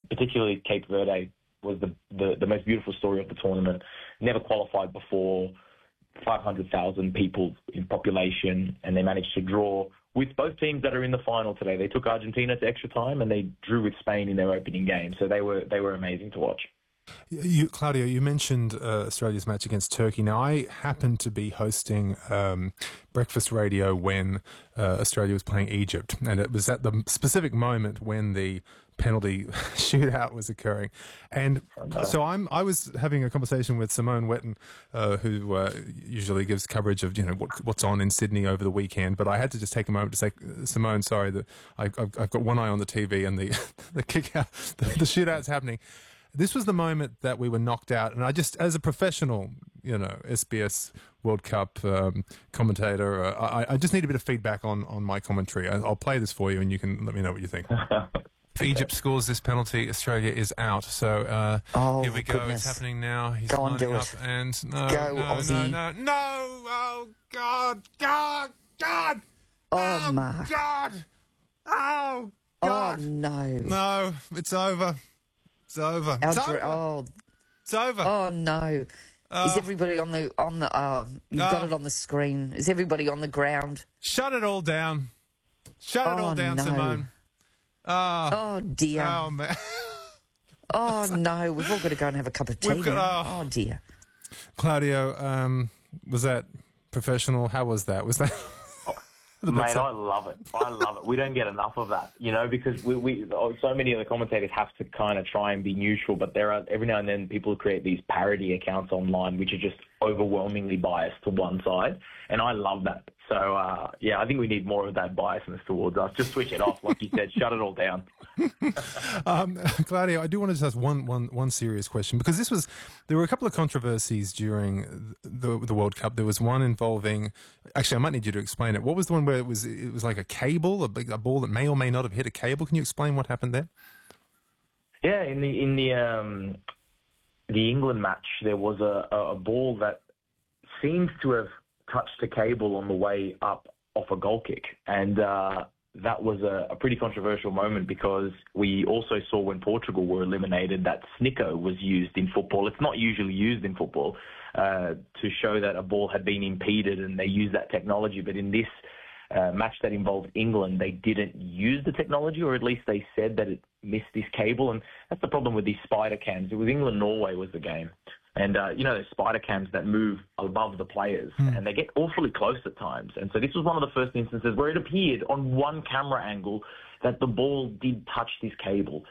particularly Cape Verde was the most beautiful story of the tournament. Never qualified before, 500,000 people in population, and they managed to draw with both teams that are in the final today. They took Argentina to extra time, and they drew with Spain in their opening game. So they were amazing to watch. Claudio, you mentioned Australia's match against Turkey. Now, I happened to be hosting breakfast radio when Australia was playing Egypt, and it was at the specific moment when the penalty shootout was occurring. And so I was having a conversation with Simone Wetton, who usually gives coverage of what's on in Sydney over the weekend. But I had to just take a moment to say, Simone, sorry that I've got one eye on the TV and the kick out, the shootout's happening. This was the moment that we were knocked out, and I just, as a professional, SBS World Cup commentator, I just need a bit of feedback on my commentary. I'll play this for you, and you can let me know what you think. If Egypt scores this penalty, Australia is out. So here we go. Goodness. It's happening now. He's go on, do up it. And go, Aussie. No! Oh God! Oh, Mark. God! Oh God! Oh no! No, it's over. It's over. It's over. Oh no! Is everybody on the? You've got it on the screen. Is everybody on the ground? Shut it all down. Shut it all down, no. Simone. Oh dear. Oh man. Oh no! We've all got to go and have a cup of tea. Oh dear. Claudio, was that professional? How was that? Was that? Mate, I love it. I love it. We don't get enough of that, because we so many of the commentators have to kind of try and be neutral, but there are every now and then people create these parody accounts online which are just overwhelmingly biased to one side, and I love that. So, I think we need more of that biasness towards us. Just switch it off, like you said, shut it all down. Claudio, I do want to just ask one serious question, because there were a couple of controversies during the World Cup. There was one involving, actually, I might need you to explain it. What was the one where it was like a cable, a ball that may or may not have hit a cable? Can you explain what happened there? Yeah, in the England match, there was a ball that seems to have touched a cable on the way up off a goal kick, and that was a pretty controversial moment, because we also saw when Portugal were eliminated that Snicko was used in football. It's not usually used in football to show that a ball had been impeded, and they used that technology. But in this match that involved England, they didn't use the technology, or at least they said that it missed this cable. And that's the problem with these spider cams. It was England-Norway was the game. And, those spider cams that move above the players, and they get awfully close at times. And so this was one of the first instances where it appeared on one camera angle that the ball did touch this cable.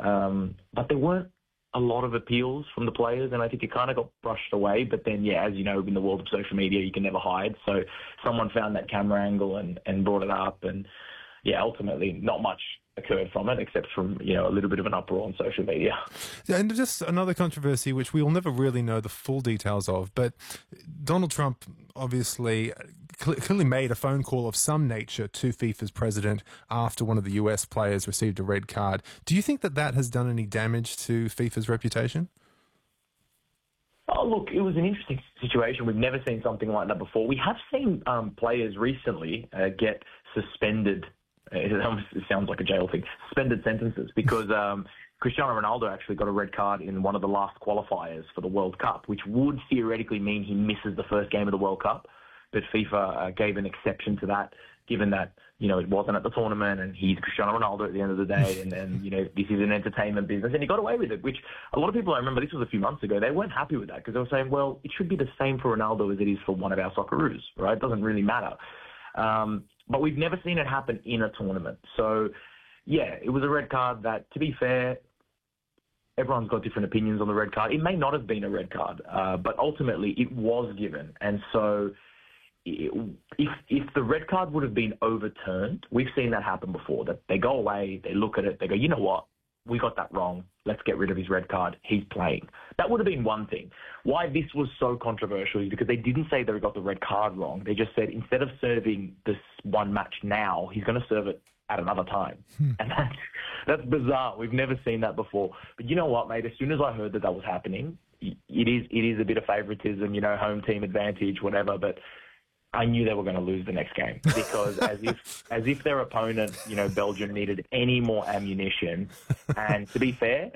But there weren't a lot of appeals from the players, and I think it kind of got brushed away. But then, as you know, in the world of social media, you can never hide. So someone found that camera angle and brought it up. And, ultimately not much occurred from it, except from, a little bit of an uproar on social media. Yeah, and just another controversy, which we will never really know the full details of, but Donald Trump obviously clearly made a phone call of some nature to FIFA's president after one of the US players received a red card. Do you think that has done any damage to FIFA's reputation? Oh, look, it was an interesting situation. We've never seen something like that before. We have seen players recently get suspended. It sounds like a jail thing. Suspended sentences, because Cristiano Ronaldo actually got a red card in one of the last qualifiers for the World Cup, which would theoretically mean he misses the first game of the World Cup. But FIFA gave an exception to that, given that, it wasn't at the tournament and he's Cristiano Ronaldo at the end of the day, and this is an entertainment business, and he got away with it, which a lot of people, I remember this was a few months ago, they weren't happy with that, because they were saying, well, it should be the same for Ronaldo as it is for one of our Socceroos, right? It doesn't really matter. But we've never seen it happen in a tournament. So, it was a red card that, to be fair, everyone's got different opinions on the red card. It may not have been a red card, but ultimately it was given. And so if the red card would have been overturned, we've seen that happen before, that they go away, they look at it, they go, you know what? We got that wrong. Let's get rid of his red card. He's playing. That would have been one thing. Why this was so controversial is because they didn't say they got the red card wrong. They just said instead of serving this one match now, he's going to serve it at another time. And that's bizarre. We've never seen that before. But you know what, mate? As soon as I heard that was happening, it is a bit of favoritism, home team advantage, whatever. But I knew they were going to lose the next game, because as if their opponent, Belgium, needed any more ammunition. And to be fair,